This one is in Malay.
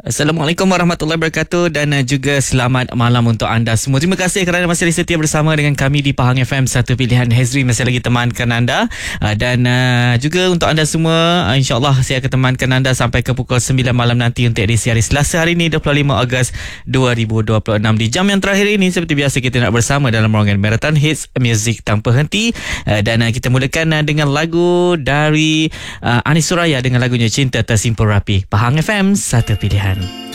Assalamualaikum warahmatullahi wabarakatuh dan juga selamat malam untuk anda semua. Terima kasih kerana masih setia bersama dengan kami di Pahang FM. Satu pilihan Hazri masih lagi temankan anda dan juga untuk anda semua, insyaAllah saya akan temankan anda sampai ke pukul 9 malam nanti untuk edisi hari Selasa hari ini 25 Ogos 2026. Di jam yang terakhir ini seperti biasa kita nak bersama dalam ruangan Marathon Hits Music Tanpa Henti dan kita mulakan dengan lagu dari Anis Suraya dengan lagunya Cinta Tersimpul Rapi. Pahang FM, satu pilihan.